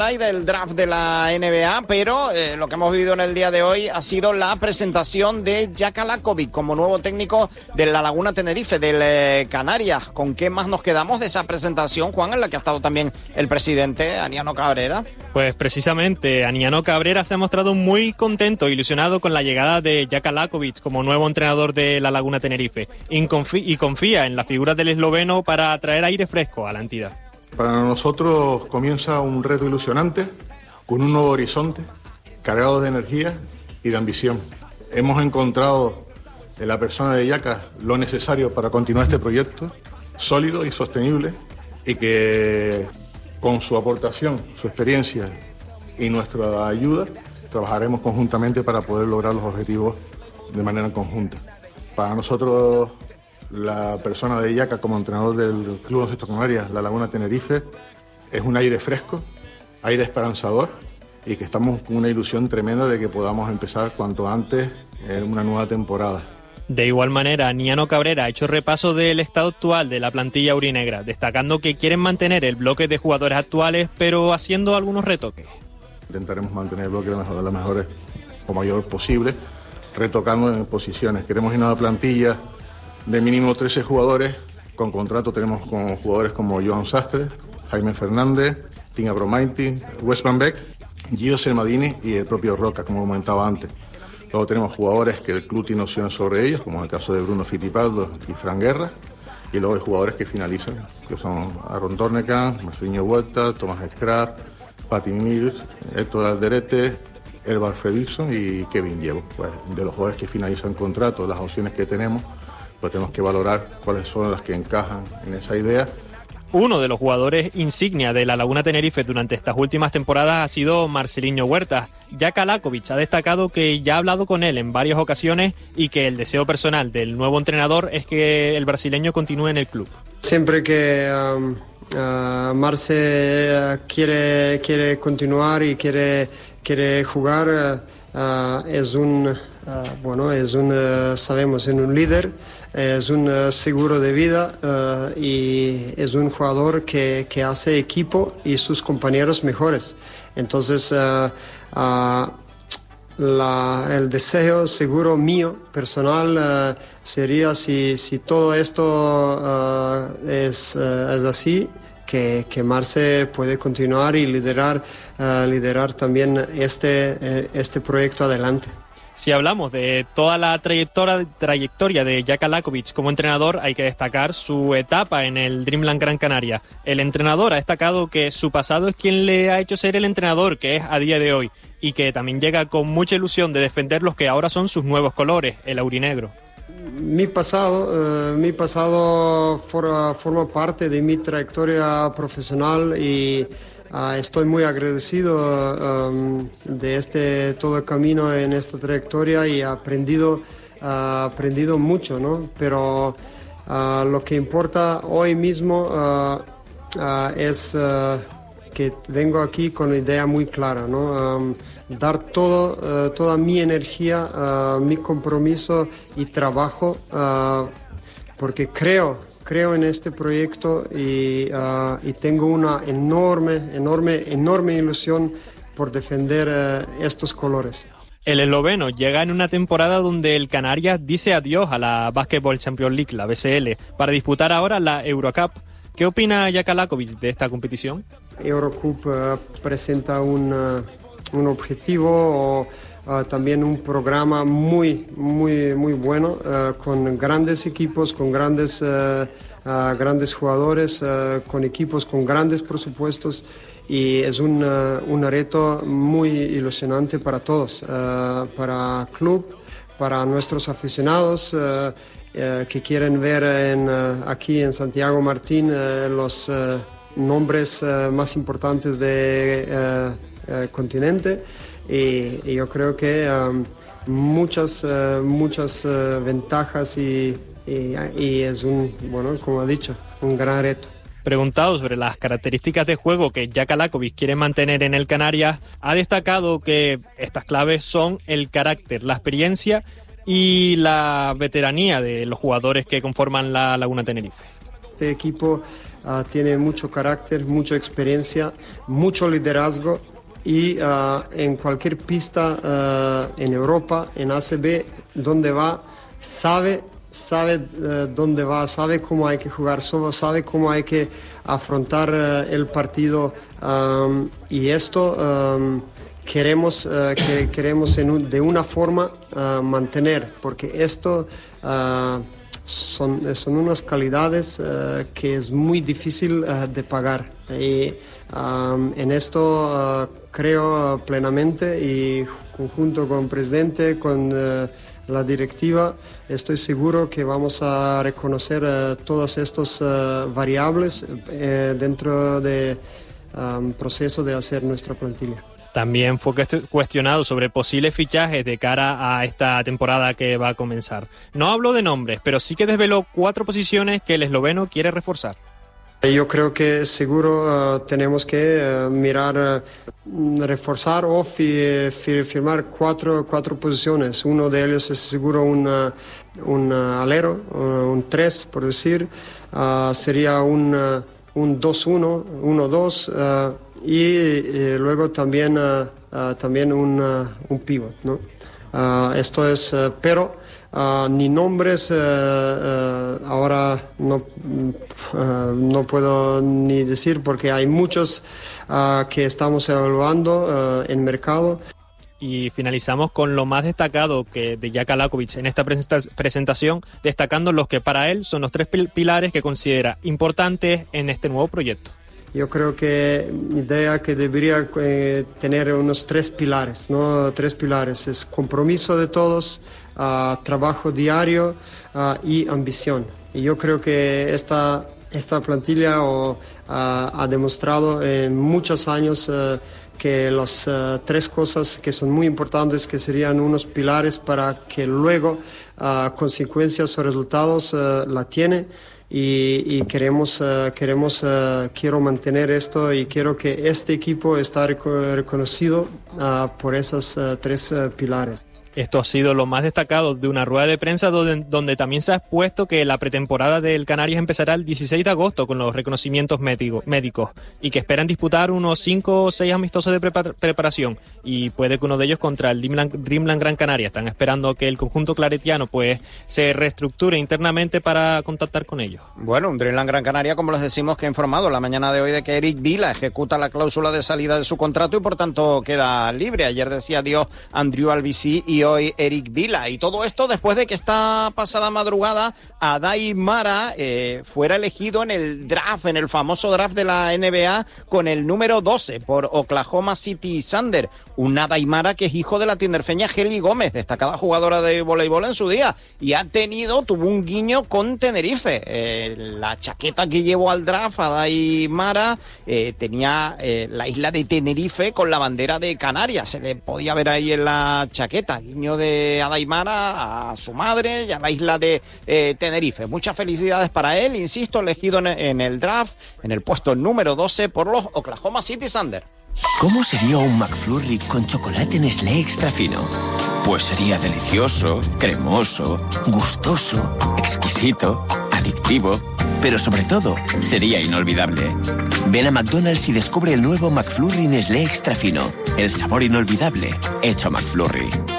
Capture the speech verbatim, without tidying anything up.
y del draft de la N B A, pero eh, lo que hemos vivido en el día de hoy ha sido la presentación de Jaka Lakovic como nuevo técnico de La Laguna Tenerife, del eh, Canarias. ¿Con qué más nos quedamos de esa presentación, Juan, en la que ha estado también el presidente, Aniano Cabrera? Pues precisamente, Aniano Cabrera se ha mostrado muy contento e ilusionado con la llegada de Jaka Lakovic como nuevo entrenador de La Laguna Tenerife y confía, y confía en la figura del esloveno para traer aire fresco a la entidad. Para nosotros comienza un reto ilusionante, con un nuevo horizonte, cargado de energía y de ambición. Hemos encontrado en la persona de Jaka lo necesario para continuar este proyecto, sólido y sostenible, y que con su aportación, su experiencia y nuestra ayuda, trabajaremos conjuntamente para poder lograr los objetivos de manera conjunta. Para nosotros, la persona de Jaka como entrenador del Club Baloncesto Canarias, La Laguna Tenerife, es un aire fresco, aire esperanzador, y que estamos con una ilusión tremenda de que podamos empezar cuanto antes en una nueva temporada. De igual manera, Aniano Cabrera ha hecho repaso del estado actual de la plantilla aurinegra, destacando que quieren mantener el bloque de jugadores actuales, pero haciendo algunos retoques. Intentaremos mantener el bloque de las mejores o mayor posible, retocando en posiciones. Queremos ir a una plantilla de mínimo trece jugadores. Con contrato tenemos con jugadores como Joan Sastre, Jaime Fernández, Tim Abromaiti, Wes Van Beek, Gio Sermadini y el propio Roca, como comentaba antes. Luego tenemos jugadores que el club tiene opciones sobre ellos, como en el caso de Bruno Fittipaldo y Fran Guerra. Y luego hay jugadores que finalizan, que son Aaron Tornecan, Marcelinho Huerta, Tomás Scrap, Patty Mills, Héctor Alderete, Elbar Fredrickson y Kevin Llevo. Pues de los jugadores que finalizan contrato, las opciones que tenemos, pues tenemos que valorar cuáles son las que encajan en esa idea. Uno de los jugadores insignia de La Laguna Tenerife durante estas últimas temporadas ha sido Marcelinho Huerta. Jaka Lakovic ha destacado que ya ha hablado con él en varias ocasiones y que el deseo personal del nuevo entrenador es que el brasileño continúe en el club. Siempre que um, uh, Marce uh, quiere, quiere continuar y quiere, quiere jugar, uh, es un, uh, bueno, es un, uh, sabemos, es un líder. Es un uh, seguro de vida uh, y es un jugador que, que hace equipo y sus compañeros mejores. Entonces, uh, uh, la, el deseo seguro mío, personal, uh, sería si, si todo esto uh, es, uh, es así, que, que Marce puede continuar y liderar, uh, liderar también este, este proyecto adelante. Si hablamos de toda la trayectoria, trayectoria de Jaka Lakovic como entrenador, hay que destacar su etapa en el Dreamland Gran Canaria. El entrenador ha destacado que su pasado es quien le ha hecho ser el entrenador que es a día de hoy y que también llega con mucha ilusión de defender los que ahora son sus nuevos colores, el aurinegro. Mi pasado, uh, mi pasado for, forma parte de mi trayectoria profesional y Uh, estoy muy agradecido um, de este todo el camino en esta trayectoria y he aprendido, uh, aprendido mucho, ¿no? Pero uh, lo que importa hoy mismo uh, uh, es uh, que vengo aquí con una idea muy clara, ¿no? Um, dar todo, uh, toda mi energía, uh, mi compromiso y trabajo, uh, porque creo Creo en este proyecto y, uh, y tengo una enorme, enorme, enorme ilusión por defender uh, estos colores. El esloveno llega en una temporada donde el Canarias dice adiós a la Basketball Champions League, la B C L, para disputar ahora la Eurocup. ¿Qué opina Jaka Lakovic de esta competición? Eurocup uh, presenta un, uh, un objetivo o Uh, también un programa muy, muy, muy bueno, uh, con grandes equipos, con grandes, uh, uh, grandes jugadores, uh, con equipos con grandes presupuestos y es un, uh, un reto muy ilusionante para todos, uh, para el club, para nuestros aficionados uh, uh, que quieren ver en, uh, aquí en Santiago Martín uh, los uh, nombres uh, más importantes del uh, uh, continente. Y, y yo creo que um, muchas, uh, muchas uh, ventajas y, y, y es un, bueno, como he dicho, un gran reto. Preguntado sobre las características de juego que Jaka Lakovic quiere mantener en el Canarias, ha destacado que estas claves son el carácter, la experiencia y la veteranía de los jugadores que conforman la Laguna Tenerife. Este equipo uh, tiene mucho carácter, mucha experiencia, mucho liderazgo y uh, en cualquier pista uh, en Europa, en A C B, donde va, sabe, sabe uh, dónde va, sabe cómo hay que jugar, sabe cómo hay que afrontar uh, el partido um, y esto um, queremos, uh, que, queremos en un, de una forma uh, mantener, porque esto uh, son, son unas calidades uh, que es muy difícil uh, de pagar. Y um, en esto uh, creo plenamente y conjunto con el presidente, con uh, la directiva, estoy seguro que vamos a reconocer uh, todas estas uh, variables uh, dentro del um, proceso de hacer nuestra plantilla. También fue cuestionado sobre posibles fichajes de cara a esta temporada que va a comenzar. No habló de nombres, pero sí que desveló cuatro posiciones que el esloveno quiere reforzar. Yo creo que seguro uh, tenemos que uh, mirar, uh, reforzar o fi, fi, firmar cuatro, cuatro posiciones. Uno de ellos es seguro un, uh, un uh, alero, uh, un tres por decir. Uh, sería un, uh, un dos uno, uno dos uh, y, y luego también, uh, uh, también un, uh, un pivot, ¿no? Uh, esto es, uh, pero... Uh, ni nombres uh, uh, ahora no, uh, no puedo ni decir porque hay muchos uh, que estamos evaluando uh, en mercado. Y finalizamos con lo más destacado que de Jaka Lakovic en esta presentación, destacando los que para él son los tres pilares que considera importantes en este nuevo proyecto. Yo creo que mi idea que debería eh, tener unos tres pilares, ¿no? Tres pilares es compromiso de todos, uh, trabajo diario uh, y ambición. Y yo creo que esta, esta plantilla oh, uh, ha demostrado en muchos años uh, que las uh, tres cosas que son muy importantes, que serían unos pilares para que luego uh, consecuencias o resultados uh, la tiene. Y, y queremos, uh, queremos uh, quiero mantener esto y quiero que este equipo esté reconocido uh, por esos uh, tres uh, pilares. Esto ha sido lo más destacado de una rueda de prensa donde, donde también se ha expuesto que la pretemporada del Canarias empezará el dieciséis de agosto con los reconocimientos médico, médicos y que esperan disputar unos cinco o seis amistosos de prepar, preparación y puede que uno de ellos contra el Dreamland, Dreamland Gran Canaria. Están esperando que el conjunto claretiano pues se reestructure internamente para contactar con ellos. Bueno, un Dreamland Gran Canaria, como les decimos, que ha informado la mañana de hoy de que Eric Vila ejecuta la cláusula de salida de su contrato y por tanto queda libre. Ayer decía adiós Andrew Albici y hoy Eric Vila. Y todo esto después de que esta pasada madrugada Adai Mara eh, fuera elegido en el draft, en el famoso draft de la N B A con el número doce por Oklahoma City Thunder. Un Adai Mara que es hijo de la tinerfeña Heli Gómez, destacada jugadora de voleibol en su día, y ha tenido, tuvo un guiño con Tenerife. Eh, la chaqueta que llevó al draft Adai Mara eh, tenía eh, la isla de Tenerife con la bandera de Canarias. Se le podía ver ahí en la chaqueta, guiño de Adai Mara a su madre y a la isla de eh, Tenerife. Muchas felicidades para él, insisto, elegido en, en el draft, en el puesto número doce por los Oklahoma City Thunder. ¿Cómo sería un McFlurry con chocolate Nestlé extra fino? Pues sería delicioso, cremoso, gustoso, exquisito, adictivo, pero sobre todo sería inolvidable. Ven a McDonald's y descubre el nuevo McFlurry Nestlé extra fino, el sabor inolvidable hecho McFlurry.